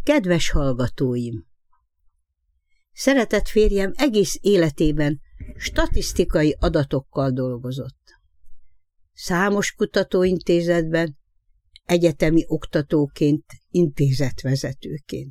Kedves hallgatóim! Szeretett férjem egész életében statisztikai adatokkal dolgozott. Számos kutatóintézetben, egyetemi oktatóként, intézetvezetőként.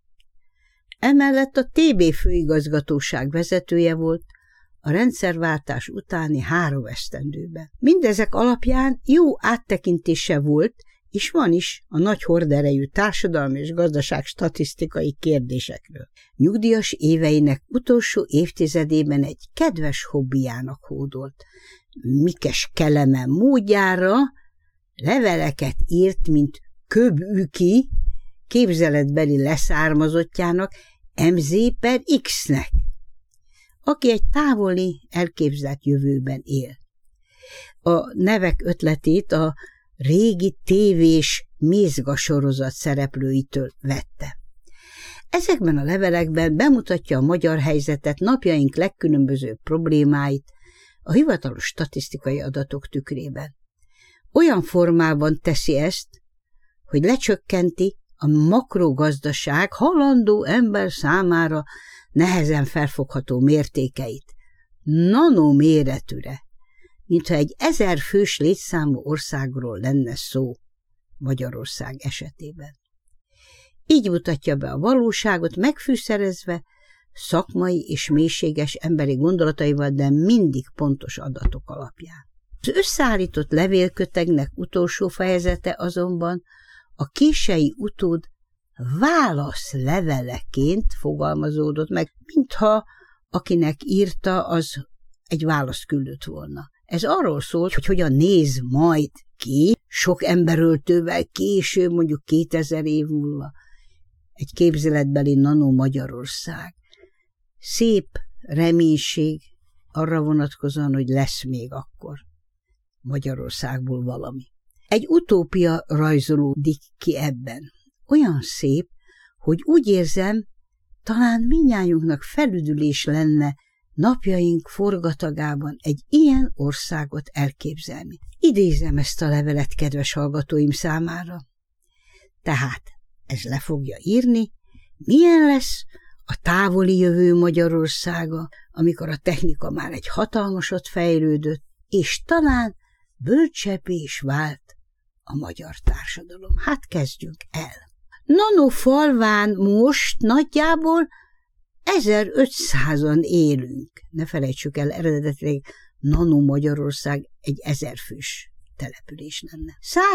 Emellett a TB főigazgatóság vezetője volt a rendszerváltás utáni 3 esztendőben. Mindezek alapján jó áttekintése volt, és van is a nagy horderejű társadalmi és gazdaság statisztikai kérdésekről. Nyugdíjas éveinek utolsó évtizedében egy kedves hobbiának hódolt. Mikes Kelemen módjára leveleket írt, mint Köb-Üki, képzeletbeli leszármazottjának, MZ/X-nek, aki egy távoli, elképzelt jövőben él. A nevek ötletét a régi tévés Mézga sorozat szereplőitől vette. Ezekben a levelekben bemutatja a magyar helyzetet, napjaink legkülönbözőbb problémáit a hivatalos statisztikai adatok tükrében. Olyan formában teszi ezt, hogy lecsökkenti a makrogazdaság halandó ember számára nehezen felfogható mértékeit, nanoméretűre, mintha egy 1000 fős létszámú országról lenne szó Magyarország esetében. Így mutatja be a valóságot megfűszerezve, szakmai és mélységes emberi gondolataival, de mindig pontos adatok alapján. Az összeállított levélkötegnek utolsó fejezete azonban a kései utód válaszleveleként fogalmazódott meg, mintha akinek írta, az egy választ küldött volna. Ez arról szólt, hogy hogyan néz majd ki sok emberöltővel később, mondjuk 2000 év múlva egy képzeletbeli nano Magyarország. Szép reménység arra vonatkozóan, hogy lesz még akkor Magyarországból valami. Egy utópia rajzolódik ki ebben. Olyan szép, hogy úgy érzem, talán mindnyájunknak felüdülés lenne napjaink forgatagában egy ilyen országot elképzelni. Idézem ezt a levelet kedves hallgatóim számára. Tehát ez le fogja írni, milyen lesz a távoli jövő Magyarországa, amikor a technika már egy hatalmasat fejlődött, és talán bölcsebbé is vált a magyar társadalom. Hát kezdjünk el. Nanofalván most nagyjából 1500-an élünk. Ne felejtsük el, eredetileg Nano Magyarország egy 1000 fős település lenne.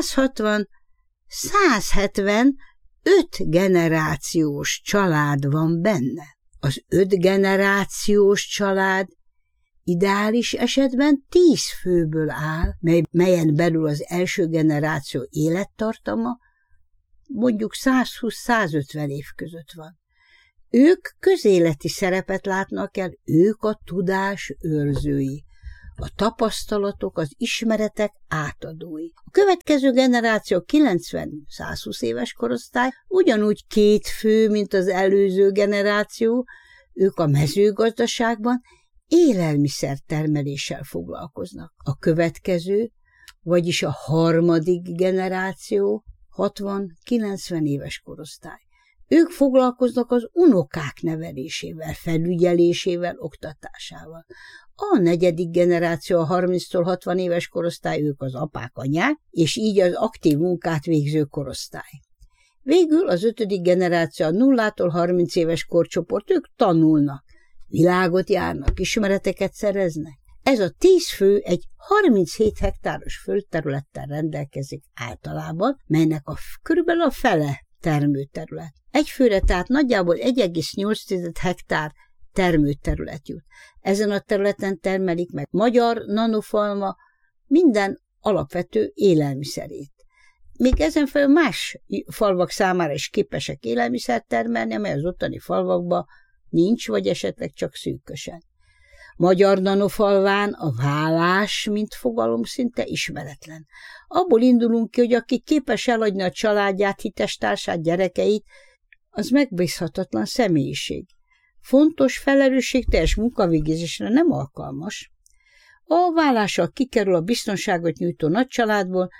160-175 generációs család van benne. Az 5 generációs család ideális esetben 10 főből áll, melyen belül az első generáció élettartama mondjuk 120-150 év között van. Ők közéleti szerepet látnak el, ők a tudás őrzői, a tapasztalatok, az ismeretek átadói. A következő generáció 90-120 éves korosztály ugyanúgy 2 fő, mint az előző generáció, ők a mezőgazdaságban élelmiszertermeléssel foglalkoznak. A következő, vagyis a harmadik generáció 60-90 éves korosztály. Ők foglalkoznak az unokák nevelésével, felügyelésével, oktatásával. A negyedik generáció, a 30-tól 60 éves korosztály, ők az apák, anyák, és így az aktív munkát végző korosztály. Végül az 5. generáció, a 0-tól 30 éves korcsoport, ők tanulnak, világot járnak, ismereteket szereznek. Ez a 10 fő egy 37 hektáros földterülettel rendelkezik általában, melynek körülbelül a fele termőterület. Egy főre tehát nagyjából 1,8 hektár termőterület jut. Ezen a területen termelik meg magyar nanofalma minden alapvető élelmiszerét. Még ezen felül más falvak számára is képesek élelmiszert termelni, amely az ottani falvakban nincs, vagy esetleg csak szűkösen. Magyar nanofalván a vállás, mint fogalom, szinte ismeretlen. Abból indulunk ki, hogy aki képes eladni a családját, hitestársát, gyerekeit, az megbízhatatlan személyiség. Fontos, felelősségteljes munkavégzésre nem alkalmas. A vállással kikerül a biztonságot nyújtó nagycsaládból,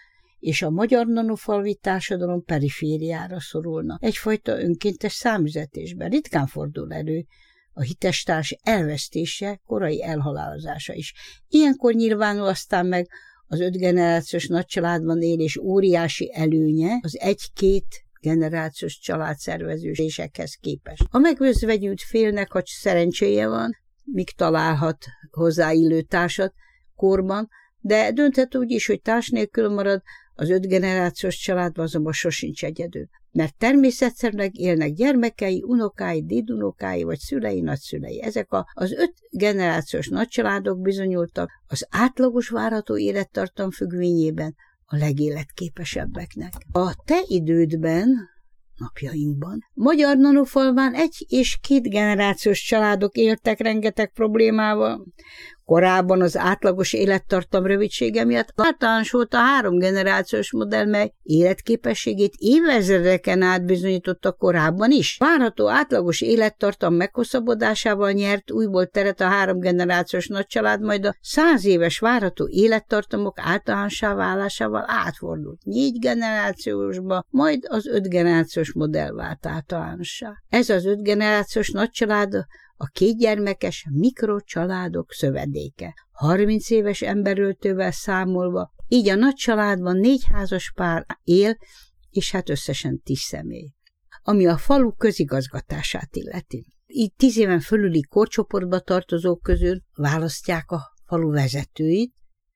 és a magyar nanofalvi társadalom perifériára szorulnak. Egyfajta önkéntes számüzetésben ritkán fordul elő a hitestárs elvesztése, korai elhalálozása is. Ilyenkor nyilvánul aztán meg az 5 generációs nagycsaládban élés óriási előnye az 1-2 generációs családszervezésekhez képest. A megözvegyült félnek, ha szerencséje van, míg találhat hozzáillő társat korban, de dönthet úgy is, hogy társ nélkül marad, az 5 generációs családban azonban sosincs egyedül. Mert természetszerűleg élnek gyermekei, unokái, dédunokái vagy szülei, nagyszülei. Ezek az 5 generációs nagycsaládok bizonyultak az átlagos várható élettartam függvényében a legéletképesebbeknek. A te idődben, napjainkban, magyar nanofalván 1- és 2 generációs családok éltek rengeteg problémával. Korábban az átlagos élettartam rövidsége miatt általános volt a 3 generációs modell, mely életképességét évezredeken át bizonyította korábban is. Várható átlagos élettartam meghosszabbodásával nyert újból teret a 3 generációs nagycsalád, majd a 100 éves várható élettartamok általánossá válásával átfordult 4 generációsba, majd az 5 generációs modell vált általánossá. Ez az 5 generációs nagycsalád a 2 gyermekes mikrocsaládok szövedéke. 30 éves emberöltővel számolva, így a nagy családban 4 házas pár él, és hát összesen 10 személy. Ami a falu közigazgatását illeti. Így 10 éven fölüli korcsoportba tartozók közül választják a falu vezetőit,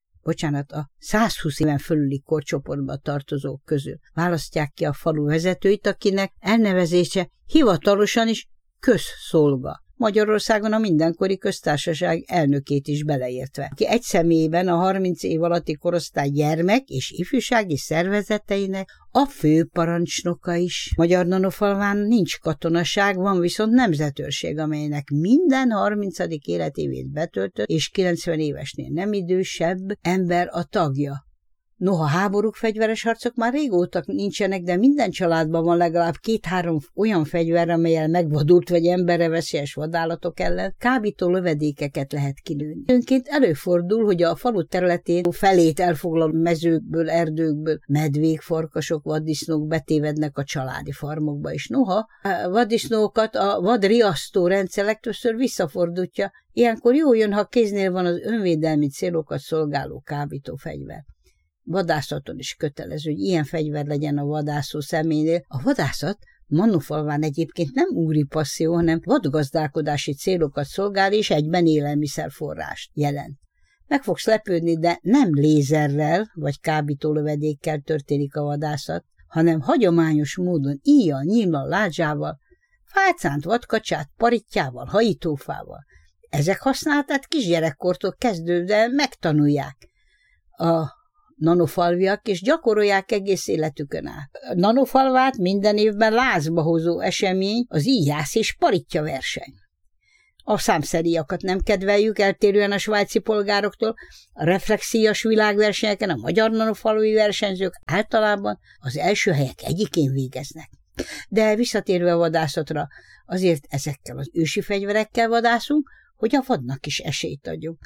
a 120 éven fölüli korcsoportba tartozók közül választják ki a falu vezetőit, akinek elnevezése hivatalosan is közszolga. Magyarországon a mindenkori köztársaság elnökét is beleértve, aki egy személyben a 30 év alatti korosztály gyermek és ifjúsági szervezeteinek a főparancsnoka is. Magyar nanofalván nincs katonaság, van viszont nemzetőrség, amelynek minden 30. életévét betöltött és 90 évesnél nem idősebb ember a tagja. Noha háborúk, fegyveres harcok már régóta nincsenek, de minden családban van legalább 2-3 olyan fegyver, amellyel megvadult vagy emberre veszélyes vadállatok ellen kábító lövedékeket lehet kilőni. Önként előfordul, hogy a falu területén felét elfoglaló mezőkből, erdőkből medvék, farkasok, vaddisznók betévednek a családi farmokba is. Noha a vaddisznókat a vadriasztó rendszer legtöbbször visszafordítja, ilyenkor jó jön, ha kéznél van az önvédelmi célokat szolgáló kábító fegyver. Vadászaton is kötelező, hogy ilyen fegyver legyen a vadászó személynél. A vadászat Nanofalván egyébként nem úri passzió, hanem vadgazdálkodási célokat szolgál és egyben élelmiszerforrást jelent. Meg fogsz lepődni, de nem lézerrel vagy kábítólövedékkel történik a vadászat, hanem hagyományos módon íjjal, nyíllal, lázsával, fácánt vadkacsát, parittyával, hajítófával. Ezek használatát kisgyerekkortól kezdődve megtanulják a nanofalviak, és gyakorolják egész életükön át. A nanofalvát minden évben lázba hozó esemény az íjász és paritja verseny. A számszeríjakat nem kedveljük, eltérően a svájci polgároktól, a reflexíjas világversenyeken a magyar nanofalvi versenyzők általában az első helyek egyikén végeznek. De visszatérve a vadászatra, azért ezekkel az ősi fegyverekkel vadászunk, hogy a vadnak is esélyt adjunk.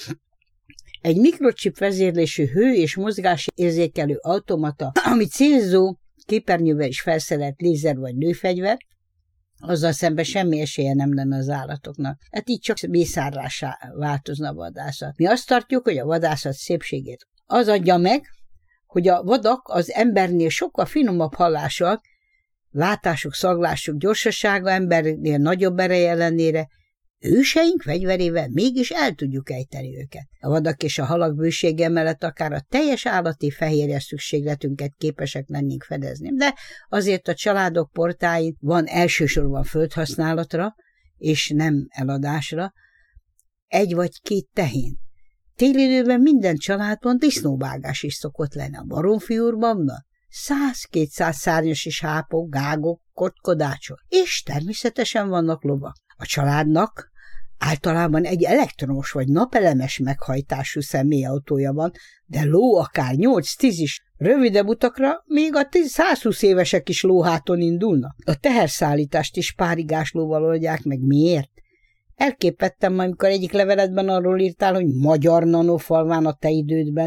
Egy mikrochip vezérlésű hő- és mozgásérzékelő automata, ami célzó képernyővel is felszerelt lézer vagy lőfegyver, azzal szemben semmi esélye nem lenne az állatoknak. Hát így csak mészárlássá változna a vadászat. Mi azt tartjuk, hogy a vadászat szépségét az adja meg, hogy a vadak az embernél sokkal finomabb hallással, látásuk, szaglásuk gyorsasága embernél nagyobb ereje ellenére őseink fegyverével mégis el tudjuk ejteni őket. A vadak és a halak bősége mellett akár a teljes állati fehérje szükségletünket képesek lennénk fedezni, de azért a családok portáin van elsősorban földhasználatra, és nem eladásra, 1 vagy 2 tehén. Télidőben minden családban disznóvágás is szokott lenni. A Baromfiúrban 100-200 szárnyas és hápok, gágok, kotkodácsok, és természetesen vannak lovak. A családnak általában egy elektromos vagy napelemes meghajtású személyautója van, de ló akár 8-10 is. Rövidebb utakra még a 120 évesek is lóháton indulnak. A teherszállítást is párigáslóval oldják meg. Miért? Elképettem, amikor egyik leveledben arról írtál, hogy magyar nanofalván a te idődben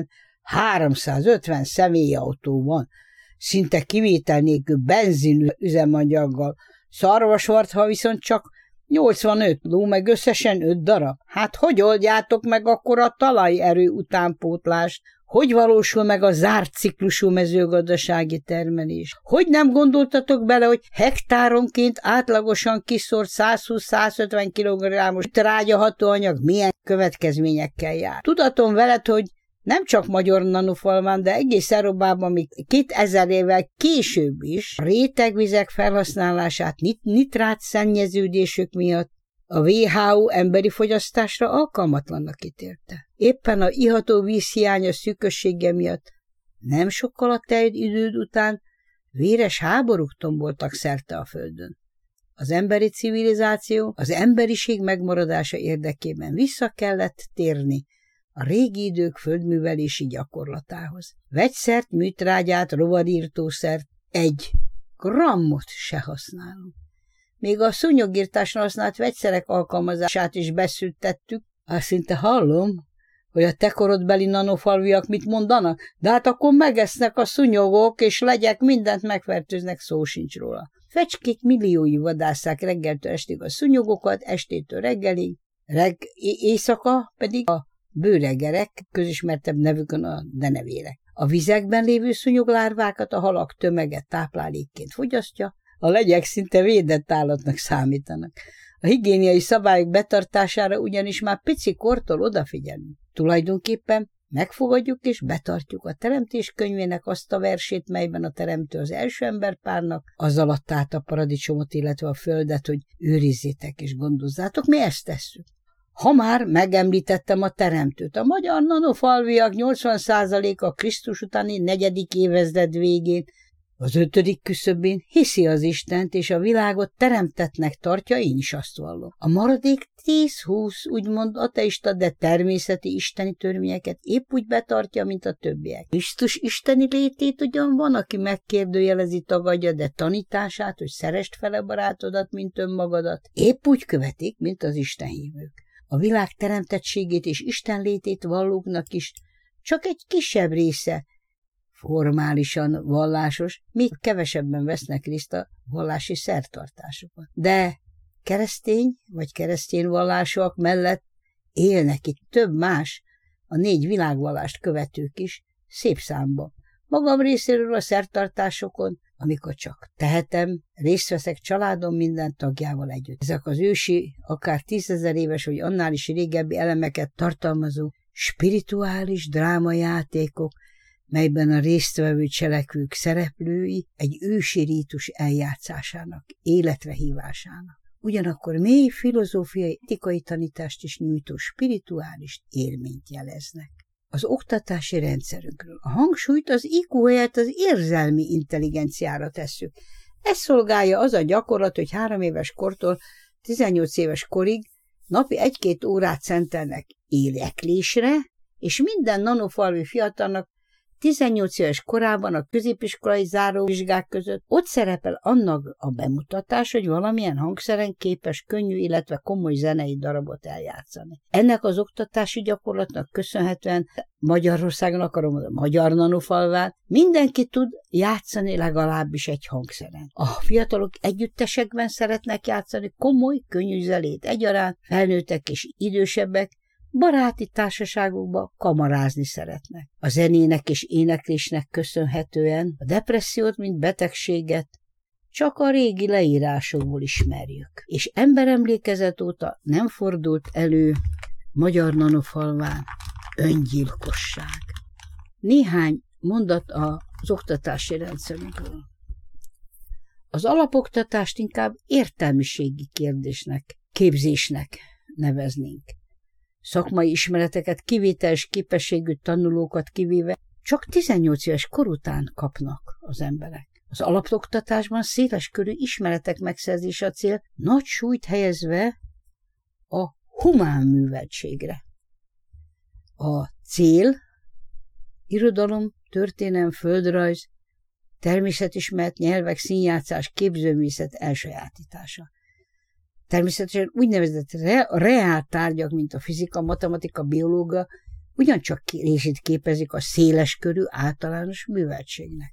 350 személyautó van, szinte kivétel nélkül benzin üzemanyaggal, szarvasmarha viszont csak 85 ló, meg összesen 5 darab. Hát hogy oldjátok meg akkor a talajerő utánpótlást? Hogy valósul meg a zárt ciklusú mezőgazdasági termelés? Hogy nem gondoltatok bele, hogy hektáronként átlagosan kiszórt 120-150 kg-os trágyahatóanyag milyen következményekkel jár? Tudatom veled, hogy nem csak magyar nanofalván, de egész Európában még 2000 évvel később is a rétegvizek felhasználását nitrát szennyeződésük miatt a WHO emberi fogyasztásra alkalmatlannak ítélte. Éppen a iható vízhiánya szűkössége miatt nem sokkal a teljes idő után véres háborúk tomboltak szerte a földön. Az emberi civilizáció az emberiség megmaradása érdekében vissza kellett térni a régi idők földművelési gyakorlatához. Vegyszert, műtrágyát, rovarírtószert, 1 grammot se használunk. Még a szúnyogírtásra használt vegyszerek alkalmazását is beszüntettük. Azt szinte hallom, hogy a te korodbeli nanofalviak mit mondanak, de hát akkor megesznek a szúnyogok, és legyek mindent megfertőznek, szó sincs róla. Fecskék milliói vadásszák reggeltől estig a szúnyogokat, estétől reggelig, éjszaka pedig a bőregerek, közismertebb nevükön a denevérek. A vizekben lévő szúnyoglárvákat a halak tömege táplálékként fogyasztja, a legyek szinte védett állatnak számítanak. A higiéniai szabályok betartására ugyanis már pici kortól odafigyelünk. Tulajdonképpen megfogadjuk és betartjuk a teremtés könyvének azt a versét, melyben a teremtő az első emberpárnak az alatt át a paradicsomot, illetve a földet, hogy őrizzétek és gondozzátok, mi ezt tesszük. Ha már megemlítettem a teremtőt, a magyar nanofalviak 80%-a Krisztus utáni 4. évezred végén, az 5. küszöbén hiszi az Istent, és a világot teremtettnek tartja, én is azt vallom. A maradék 10-20 úgymond ateista, de természeti isteni törvényeket épp úgy betartja, mint a többiek. Krisztus isteni létét ugyan van, aki megkérdőjelezi, tagadja, de tanítását, hogy szeresd fele barátodat, mint önmagadat, épp úgy követik, mint az istenhívők. A világ teremtettségét és Isten létét vallóknak is csak egy kisebb része formálisan vallásos, még kevesebben vesznek részt a vallási szertartásokon. De keresztény vagy keresztény vallásúak mellett élnek itt több más, a 4 világvallást követők is, szép számban. Magam részéről a szertartásokon, amikor csak tehetem, részt veszek családom minden tagjával együtt. Ezek az ősi, akár 10 000 éves vagy annál is régebbi elemeket tartalmazó spirituális drámajátékok, melyben a résztvevő cselekvők szereplői egy ősi rítus eljátszásának, életre hívásának. Ugyanakkor mély filozófiai, etikai tanítást is nyújtó spirituális élményt jeleznek. Az oktatási rendszerünkről. A hangsúlyt az IQ helyett az érzelmi intelligenciára tesszük. Ez szolgálja az a gyakorlat, hogy 3 éves kortól 18 éves korig napi 1-2 órát szentelnek éneklésre, és minden nanofalvi fiatalnak 18 éves korában a középiskolai záróvizsgák között ott szerepel annak a bemutatás, hogy valamilyen hangszeren képes könnyű, illetve komoly zenei darabot eljátszani. Ennek az oktatási gyakorlatnak köszönhetően Magyarországon, akarom mondani, magyar nanofalván, mindenki tud játszani legalábbis egy hangszeren. A fiatalok együttesekben szeretnek játszani komoly, könnyű zenét egyaránt, felnőttek és idősebbek, baráti társaságokba kamarázni szeretnek. A zenének és éneklésnek köszönhetően a depressziót, mint betegséget csak a régi leírásokból ismerjük. És emberemlékezet óta nem fordult elő magyar nanofalván öngyilkosság. Néhány mondat az oktatási rendszerünkről. Az alapoktatást inkább értelmiségi kérdésnek, képzésnek neveznénk. Szakmai ismereteket, kivételes képességű tanulókat kivéve csak 18 éves kor után kapnak az emberek. Az alapoktatásban széleskörű ismeretek megszerzése a cél, nagy súlyt helyezve a humán műveltségre. A cél irodalom, történelem, földrajz, természetismeret, nyelvek, színjátszás, képzőművészet elsajátítása. Természetesen úgynevezett reál tárgyak, mint a fizika, matematika, biológia, ugyancsak részét képezik a széleskörű általános műveltségnek.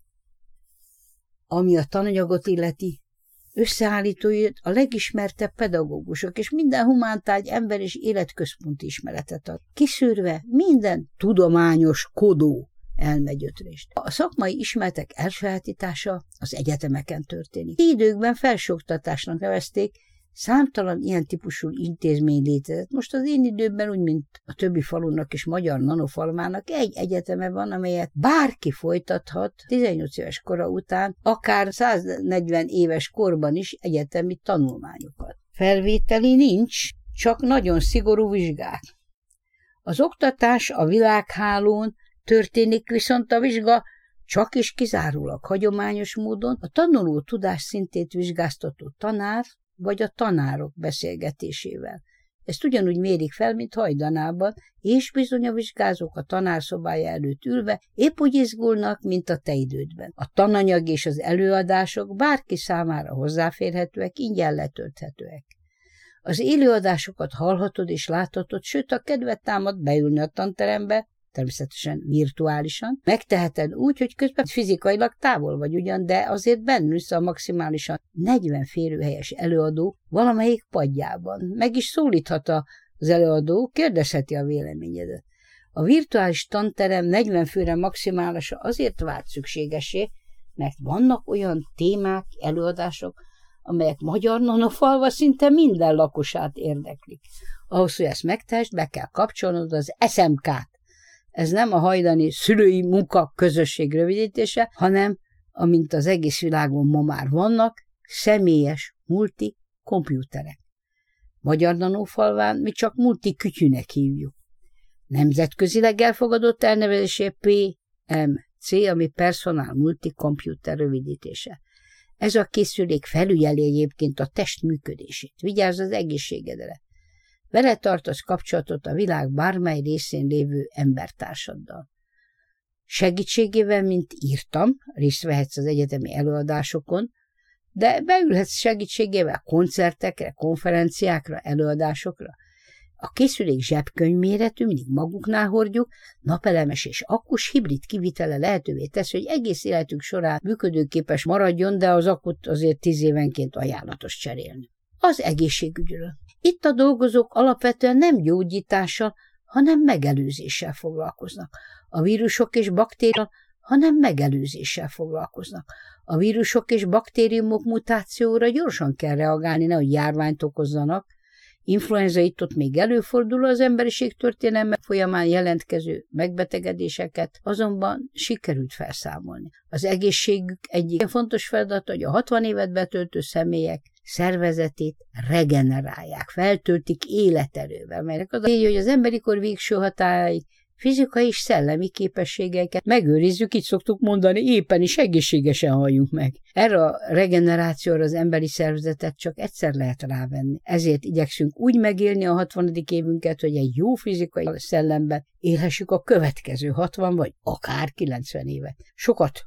Ami a tananyagot illeti, összeállítói a legismertebb pedagógusok, és minden humántárgy ember és életközponti ismeretet ad, kiszűrve minden tudományos kodó elmegyötrést. A szakmai ismeretek elsajátítása az egyetemeken történik. Időkben felsőoktatásnak nevezték, számtalan ilyen típusú intézmény létezett. Most az én időmben, úgy mint a többi falunak és magyar nanofalmának egy egyeteme van, amelyet bárki folytathat 18 éves kora után, akár 140 éves korban is egyetemi tanulmányokat. Felvételi nincs, csak nagyon szigorú vizsgák. Az oktatás a világhálón történik, viszont a vizsga csak is kizárólag hagyományos módon a tanuló tudás szintét vizsgáztató tanár vagy a tanárok beszélgetésével. Ezt ugyanúgy mérik fel, mint hajdanában, és bizony a vizsgázók a tanárszobája előtt ülve épp úgy izgulnak, mint a te idődben. A tananyag és az előadások bárki számára hozzáférhetőek, ingyen letölthetőek. Az élőadásokat hallhatod és láthatod, sőt, a kedvet támad beülni a tanterembe, természetesen virtuálisan. Megteheted úgy, hogy közben fizikailag távol vagy ugyan, de azért bennülsz a maximálisan 40 férőhelyes előadó valamelyik padjában. Meg is szólíthat az előadó, kérdezheti a véleményedet. A virtuális tanterem 40 főre maximálisan azért vált szükségessé, mert vannak olyan témák, előadások, amelyek magyar nanofalva szinte minden lakosát érdeklik. Ahhoz, hogy ezt megtehessd, be kell kapcsolnod az SMK-t. Ez nem a hajdani szülői munka közösség rövidítése, hanem, amint az egész világon ma már vannak, személyes multi-kompjúterek. Magyar nanofalván mi csak multi-kütyűnek hívjuk. Nemzetközileg elfogadott elnevezésé PMC, ami Personal Multi-Computer rövidítése. Ez a készülék felügyeli egyébként a test működését, vigyázz az egészségedre. Vele tartasz kapcsolatot a világ bármely részén lévő embertársaddal. Segítségével, mint írtam, részt vehetsz az egyetemi előadásokon, de beülhetsz segítségével koncertekre, konferenciákra, előadásokra. A készülék zsebkönyvméretű, mindig maguknál hordjuk, napelemes és akkus hibrid kivitele lehetővé tesz, hogy egész életük során működőképes maradjon, de az akut azért 10 évenként ajánlatos cserélni. Az egészségügyről. Itt a dolgozók alapvetően nem gyógyítással, hanem megelőzéssel foglalkoznak. A vírusok és baktériumok, hanem megelőzéssel foglalkoznak. A vírusok és baktériumok mutációra gyorsan kell reagálni, nehogy járványt okozzanak. Influenza itt-ott még előfordul, az emberiség történelme folyamán jelentkező megbetegedéseket azonban sikerült felszámolni. Az egészségük egyik fontos feladata, hogy a 60 évet betöltő személyek szervezetét regenerálják, feltöltik életerővel, melynek az a célja, hogy az emberi kor végső határáig fizikai és szellemi képességeiket megőrizzük, így szoktuk mondani, éppen is egészségesen halljunk meg. Erre a regenerációra az emberi szervezetet csak egyszer lehet rávenni. Ezért igyekszünk úgy megélni a 60. évünket, hogy egy jó fizikai szellemben élhessük a következő 60 vagy akár 90 évet. Sokat